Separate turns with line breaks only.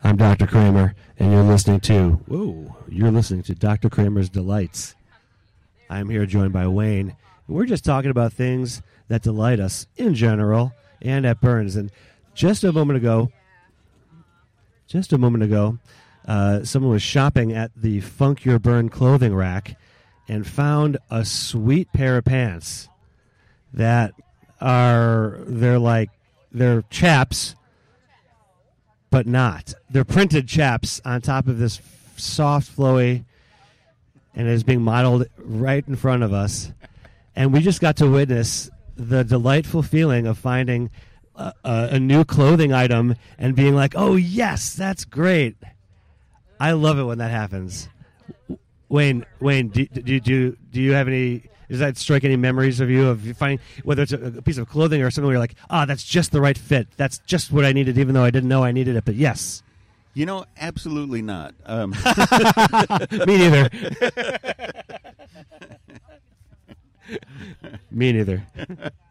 I'm Dr. Kramer, and you're listening to Dr. Kramer's Delights. I'm here joined by Wayne, and we're just talking about things that delight us in general and at Burns. And just a moment ago, someone was shopping at the Funk Your Burn clothing rack and found a sweet pair of pants that they're chaps, but not. They're printed chaps on top of this soft, flowy, and it is being modeled right in front of us. And we just got to witness the delightful feeling of finding a new clothing item and being like, oh, yes, that's great. I love it when that happens. Wayne, do you have any... Does that strike any memories of you finding, whether it's a piece of clothing or something where you're like, that's just the right fit. That's just what I needed, even though I didn't know I needed it, but yes.
You know, absolutely not.
Me neither. Me neither.